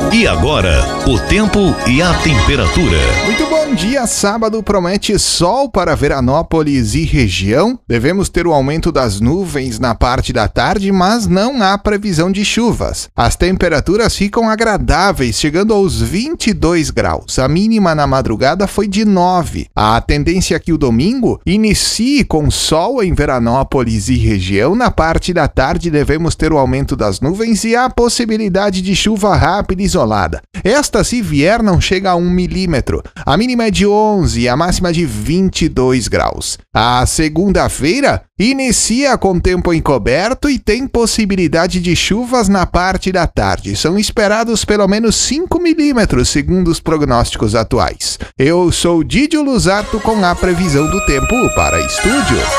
E agora, o tempo e a temperatura. Muito bom dia, sábado promete sol para Veranópolis e região. Devemos ter o aumento das nuvens na parte da tarde, mas não há previsão de chuvas. As temperaturas ficam agradáveis, chegando aos 22 graus. A mínima na madrugada foi de 9. A tendência é que o domingo inicie com sol em Veranópolis e região. Na parte da tarde devemos ter o aumento das nuvens e a possibilidade de chuva rápida e isolada. Esta, se vier, não chega a 1 milímetro. A mínima é de 11 e a máxima de 22 graus. A segunda-feira inicia com tempo encoberto e tem possibilidade de chuvas na parte da tarde. São esperados pelo menos 5 milímetros, segundo os prognósticos atuais. Eu sou Didio Luzato com a previsão do tempo para estúdio.